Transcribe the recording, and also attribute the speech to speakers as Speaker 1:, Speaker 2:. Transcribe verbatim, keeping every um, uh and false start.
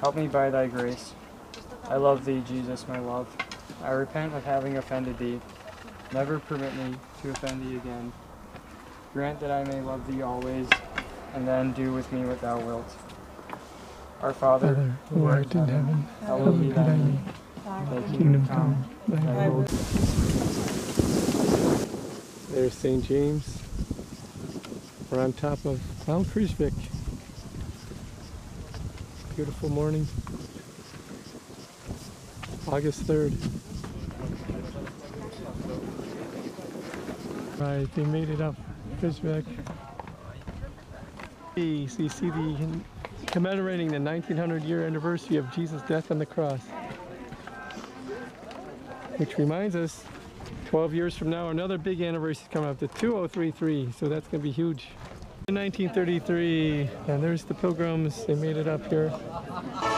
Speaker 1: Help me by thy grace. I love thee, Jesus, my love. I repent of having offended thee. Never permit me to offend thee again. Grant that I may love thee always, and then do with me what thou wilt. Our Father,
Speaker 2: Father, who art in heaven, hallowed be thy name.
Speaker 1: Thy
Speaker 2: Kingdom come, thy will. There's Saint James. We're on top of Mount Kruisvik. Beautiful morning. August third. Right, they made it up. Kruisvik. So you see the commemorating the nineteen hundred year anniversary of Jesus' death on the cross. Which reminds us, twelve years from now, another big anniversary is coming up, the two thousand thirty-three, so that's going to be huge. In nineteen thirty-three, and there's the pilgrims, they made it up here.